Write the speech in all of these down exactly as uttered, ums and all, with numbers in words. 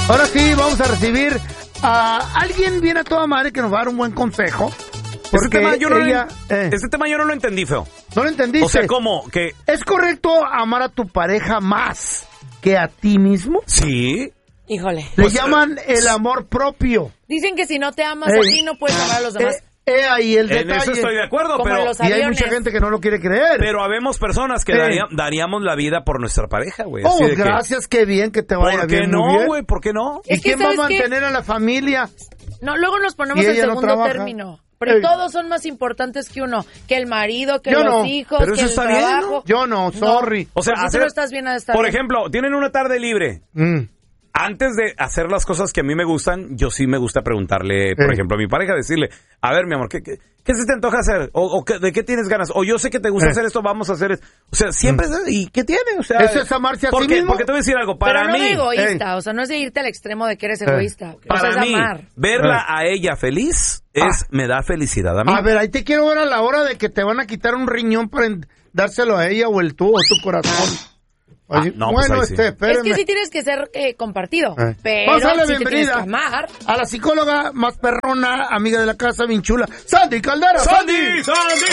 Ahora sí, vamos a recibir a alguien bien a toda madre que nos va a dar un buen consejo. Ese tema, yo no ella, lo, eh, ese tema yo no lo entendí, feo. ¿No lo entendiste? O sea, ¿cómo? ¿Que ¿Es correcto amar a tu pareja más que a ti mismo? sí? Híjole. Le Pues, llaman el amor propio. Dicen que si no te amas Ey. a ti, no puedes amar a los demás. Eh, eh, ahí el En detalle. eso estoy de acuerdo, Como pero... los Y hay aviones. mucha gente que no lo quiere creer. Pero habemos personas que Eh. daría- daríamos la vida por nuestra pareja, güey. Oh, así de que, gracias, qué bien que te vaya ¿por qué bien. muy no, bien. güey? ¿Por qué no? ¿Y Es que, quién va a ¿sabes qué? mantener a la familia? No, luego nos ponemos Y el ella no segundo trabaja. término. Pero Ey. todos son más importantes que uno. Que el marido, que Yo los no, hijos, pero que eso el está bien, ¿no? trabajo. Yo no, sorry. O sea, Pues si tú hacer, no estás bien, ha de estar por bien. ejemplo, tienen una tarde libre. Mm. Antes de hacer las cosas que a mí me gustan, yo sí me gusta preguntarle, por Eh. ejemplo, a mi pareja, decirle, a ver, mi amor, ¿qué, qué, qué se te antoja hacer? O, o qué- ¿de qué tienes ganas? O yo sé que te gusta Eh. hacer esto, vamos a hacer esto. O sea, siempre es... ¿Y qué tiene? O sea, Eso es amarse a sí porque, mismo. Porque te voy a decir algo, para Pero no mí... de egoísta, o sea, no es de irte al extremo de que eres egoísta. O sea, Para es mí, amar. verla Eh. a ella feliz es me da felicidad a mí. A ver, ahí te quiero ver a la hora de que te van a quitar un riñón para en- dárselo a ella o el tú o tu corazón. Ah, Oye, no, pues bueno, ahí sí. este, Es espérame. que sí tienes que ser eh, compartido. Eh. Pero Vamos a darle sí te tienes que bienvenida amar. a la psicóloga más perrona, amiga de la casa, bien chula, Sandy Caldera. ¡Sandy! ¡Sandy!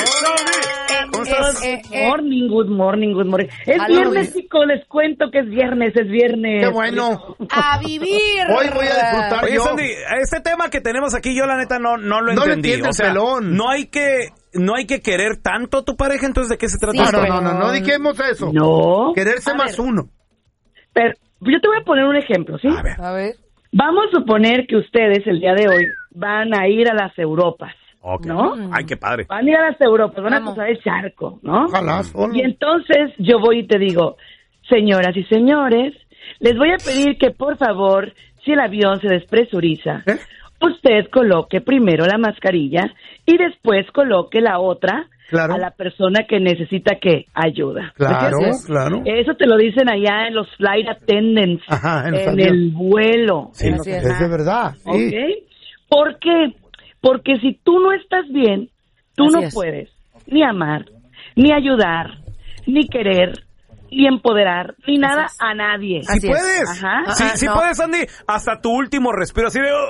¡Sandy! ¿Cómo Eh, estás? eh, eh, Morning, good morning, good morning. Es Aló, viernes, chicos, les cuento que es viernes, es viernes. Qué bueno. a vivir. Hoy voy a disfrutar. Oye, yo. Sandy, este tema que tenemos aquí, yo la neta no, no lo No lo entendí. entiende o el sea, pelón. no hay que no hay que querer tanto a tu pareja, entonces ¿de qué se trata? Sí, Ah, no, pero- no, no, no dijimos eso. No. Quererse A más ver, uno. Pero yo te voy a poner un ejemplo, ¿sí? A ver. A ver. Vamos a suponer que ustedes el día de hoy van a ir a las Europas, Ok. ¿no? Ay, qué padre. Van a ir a las Europas, van a Vamos. cruzar el charco, ¿no? Ojalá, solo. Y entonces yo voy y te digo, señoras y señores, les voy a pedir que por favor, si el avión se despresuriza, ¿Eh? usted coloque primero la mascarilla y después coloque la otra Claro. a la persona que necesita que ayuda. Claro, ¿Entiendes? claro. Eso te lo dicen allá en los flight attendants, Ajá, en los en aviones. el vuelo. Sí, Así es. Es de verdad. Sí. ¿Ok? ¿Por qué? Porque si tú no estás bien, tú Así no es. puedes ni amar, ni ayudar, ni querer, ni empoderar, ni nada es. a nadie. Sí Así es. puedes. Ajá. Sí, Ah, sí no. puedes, Sandy, hasta tu último respiro, así de...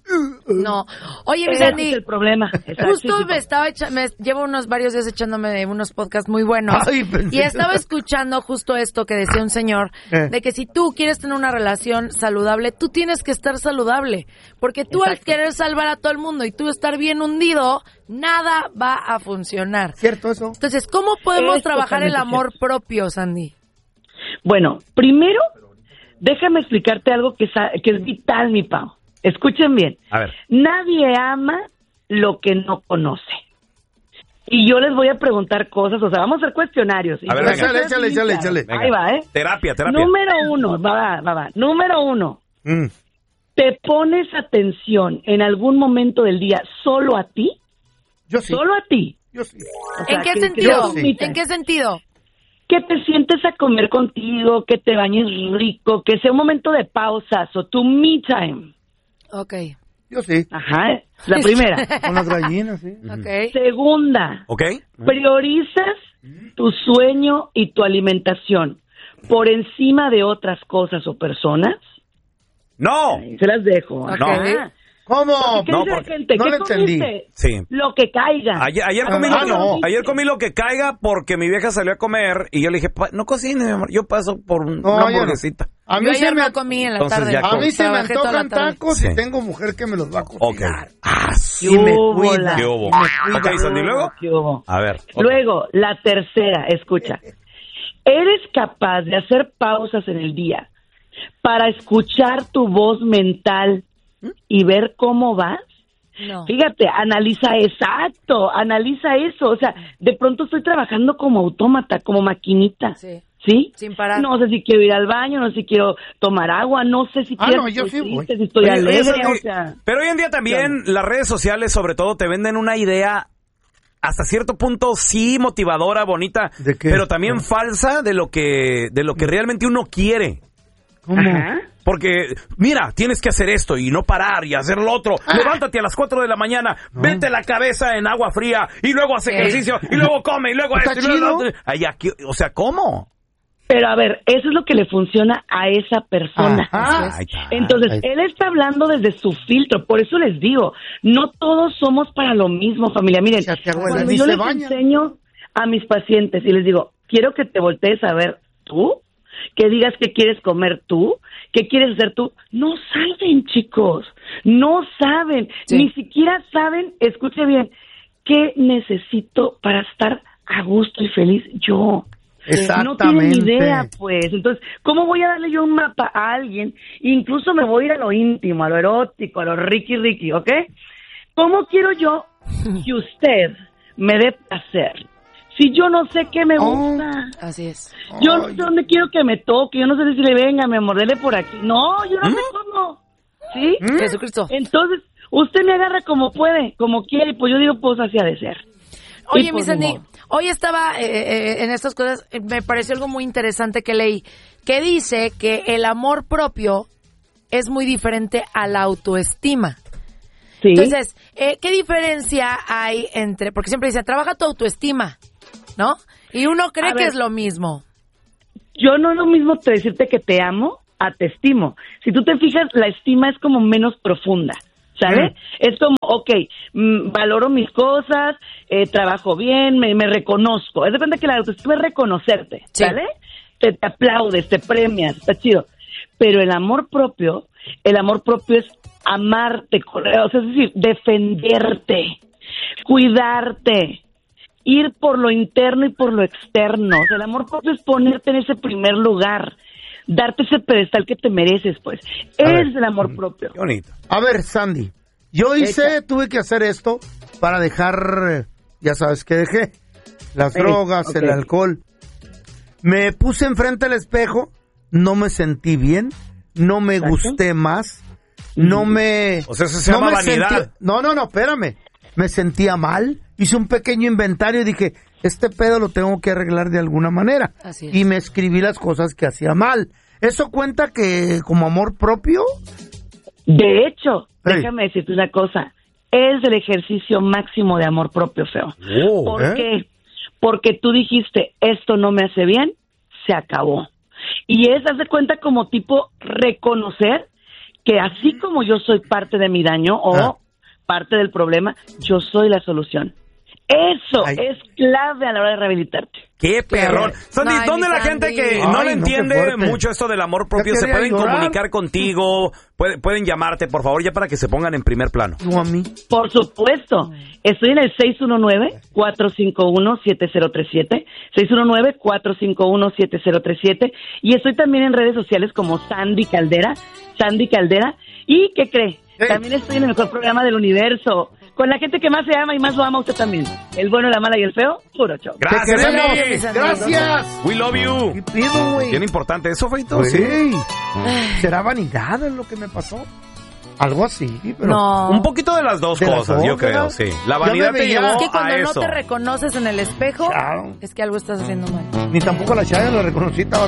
No. Oye, mi Ese Sandy, es el problema. justo me estaba echa- me llevo unos varios días echándome de unos podcasts muy buenos. Ay, pensé y que- estaba escuchando justo esto que decía un señor, Eh. de que si tú quieres tener una relación saludable, tú tienes que estar saludable. Porque tú al Exacto. querer salvar a todo el mundo y tú estar bien hundido, nada va a funcionar. ¿Cierto eso? Entonces, ¿cómo podemos Es trabajar el totalmente amor propio, Sandy? Bueno, primero, déjame explicarte algo que, sa- que es vital, mi Pau. Escuchen bien. A ver. Nadie ama lo que no conoce. Y yo les voy a preguntar cosas, o sea, vamos a hacer cuestionarios. A ver, Y venga. voy a Échale, échale, échale, échale. Venga. Ahí va, ¿eh? Terapia, terapia. Número uno, va, va, va, va. Número uno, Mm. ¿te pones atención en algún momento del día solo a ti? Yo sí. Solo a ti. Yo sí. O sea, ¿En qué que- que sentido? no permitas ¿En qué sentido? Que te sientes a comer contigo, que te bañes rico, que sea un momento de pausas o tu me time. Ok. Yo sí. Ajá, la primera. Con las gallinas, sí. Ok. Segunda, ¿Ok? priorizas tu sueño y tu alimentación por encima de otras cosas o personas. ¡No! Ahí se las dejo. Ok. Ajá. ¿Cómo? ¿Qué No, dice la porque gente? no ¿Qué lo entendí. comiste? Sí. Lo que caiga. Ayer, ayer, comí Ah, lo que, no. ayer comí lo que caiga porque mi vieja salió a comer y yo le dije, "Pa- no cocine, mi amor, yo paso por un- No, una yo no. hamburguesita. A mí Yo se ayer me, no comí en la Entonces tarde. ya a mí se me Trabajé toda la antojan tarde. tacos Sí. y tengo mujer que me los va a Ok. cocinar. Ah, Y me hubo, cuida. la- ¿Qué hubo? Me cuida. Ok, Sandy, ¿luego? ¿Qué hubo? A ver. otra. Luego, la tercera, escucha. ¿Eres capaz de hacer pausas en el día para escuchar tu voz mental y ver cómo vas? No. Fíjate, analiza exacto, analiza eso. O sea, de pronto estoy trabajando como autómata, como maquinita. Sí. ¿Sí? Sin parar. No sé si quiero ir al baño, no sé si quiero tomar agua, no sé si Ah, quiero no, yo estoy sí voy. triste, si estoy Oye, oye, alegre, Sandy, o sea... pero hoy en día también las redes sociales sobre todo te venden una idea hasta cierto punto sí motivadora, bonita, ¿De qué? pero también falsa de lo que de lo que realmente uno quiere. ¿Cómo? Ajá. Porque, mira, tienes que hacer esto y no parar y hacer lo otro. Ah. Levántate a las cuatro de la mañana, vete la cabeza en agua fría y luego hace Sí. ejercicio y luego come y luego ¿Está esto y luego lo chido? otro. Ay, aquí, o sea, ¿cómo? Pero a ver, eso es lo que le funciona a esa persona. Ajá. Ahí está. Entonces, Ahí- él está hablando desde su filtro, por eso les digo, no todos somos para lo mismo, familia. Miren, Ya te abuela, cuando ni yo se les baña. enseño a mis pacientes y les digo, quiero que te voltees a ver tú, que digas qué quieres comer tú, qué quieres hacer tú, no saben, chicos, no saben, Sí. ni siquiera saben, escuche bien, qué necesito para estar a gusto y feliz yo. No tienen Exactamente. idea, pues. Entonces, ¿cómo voy a darle yo un mapa a alguien? Incluso me voy a ir a lo íntimo, a lo erótico, a lo ricky ricky, ¿ok? ¿Cómo quiero yo que usted me dé placer si yo no sé qué me Oh. gusta? Así es. Yo no sé dónde quiero que me toque, yo no sé decirle, venga, me mordele por aquí. No, yo no sé cómo. ¿Sí? Jesucristo. Entonces, usted me agarra como puede, como quiere, y pues yo digo, pues así ha de ser. Oye, Y mi pues, Sandy, ni modo. hoy estaba eh, eh, en estas cosas, eh, me pareció algo muy interesante que leí, que dice que el amor propio es muy diferente a la autoestima. ¿Sí? Entonces, eh, ¿qué diferencia hay entre, porque siempre dicen, trabaja tu autoestima, ¿no? Y uno cree A que ver. es lo mismo. Yo no es lo mismo te decirte que te amo a te estimo. Si tú te fijas, la estima es como menos profunda, ¿sabes? Mm. Es como, ok, mm, valoro mis cosas, eh, trabajo bien, me, me reconozco. Es de cuenta que la autoestima es reconocerte, Sí. ¿sale? Te, te aplaudes, te premias, está chido. Pero el amor propio, el amor propio es amarte, o sea, es decir, defenderte, cuidarte, ir por lo interno y por lo externo. O sea, el amor propio es ponerte en ese primer lugar, darte ese pedestal que te mereces, pues. A ver. Es el amor propio. Qué bonito. A ver, Sandy, yo hice, tuve que hacer esto para dejar, eh, ya sabes que dejé, las Sí, drogas, ok. el alcohol. Me puse enfrente al espejo, no me sentí bien, no me Exacto. gusté más, no me... O sea, eso se no llama me vanidad. sentí- no, no, no, espérame. Me sentía mal, hice un pequeño inventario y dije, este pedo lo tengo que arreglar de alguna manera. Así es. Y me escribí las cosas que hacía mal. ¿Eso cuenta que como amor propio? De hecho, Hey. déjame decirte una cosa, es el ejercicio máximo de amor propio, feo. Oh, ¿Por ¿eh? qué? Porque tú dijiste, esto no me hace bien, se acabó. Y es, haz de cuenta, como tipo reconocer que así como yo soy parte de mi daño o Ah. parte del problema, yo soy la solución. Eso Ay. es clave a la hora de rehabilitarte. ¡Qué perrón! Sandy, Ay, ¿dónde mi la gente Sandy. que Ay, no le no, qué entiende fuerte. mucho esto del amor propio Ya se quería pueden llorar. comunicar contigo? Puede- pueden llamarte, por favor, ya para que se pongan en primer plano. Tú a mí. Por supuesto. Estoy en el seis uno nueve, cuatro cinco uno, siete cero tres siete, seis uno nueve, cuatro cinco uno, siete cero tres siete, y estoy también en redes sociales como Sandy Caldera, Sandy Caldera, y ¿qué cree? ¿Qué? También estoy en el mejor programa del universo, con la gente que más se ama y más lo ama usted también. El bueno, la mala y el feo, puro show. Te Gracias, queremos. Sandy. Gracias. We love ¿Qué you. pido, güey? Bien importante eso, Feito. Güey, Sí. ¿será vanidad en lo que me pasó? Algo así, pero... No. Un poquito de las dos ¿De las cosas, dos, yo creo, verdad? sí. La Yo vanidad me te veía- llevó Es que cuando a no eso. te reconoces en el espejo, Claro. es que algo estás haciendo mal. Ni tampoco la Chaya la reconocí, estaba